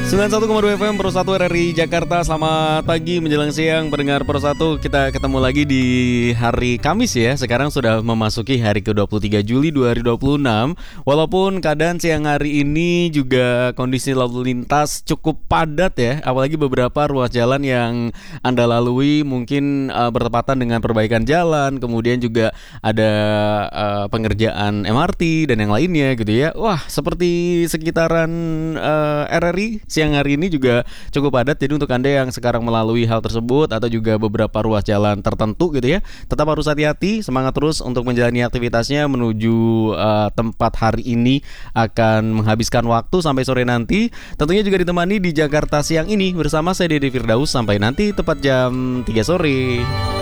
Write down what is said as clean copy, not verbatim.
91,2 FM Pro 1 RRI Jakarta. Selamat pagi menjelang siang pendengar Pro 1. Kita ketemu lagi di hari Kamis ya. Sekarang sudah memasuki hari ke-23 Juli 2026. Walaupun keadaan siang hari ini juga kondisi lalu lintas cukup padat ya. Apalagi beberapa ruas jalan yang Anda lalui mungkin bertepatan dengan perbaikan jalan. Kemudian juga ada pengerjaan MRT dan yang lainnya gitu ya. Wah, seperti sekitaran RRI siang hari ini juga cukup padat. Jadi untuk Anda yang sekarang melalui hal tersebut atau juga beberapa ruas jalan tertentu gitu ya, tetap harus hati-hati, semangat terus untuk menjalani aktivitasnya menuju tempat hari ini. Akan menghabiskan waktu sampai sore nanti. Tentunya juga ditemani di Jakarta siang ini bersama saya Dede Firdaus sampai nanti tepat jam 3 sore.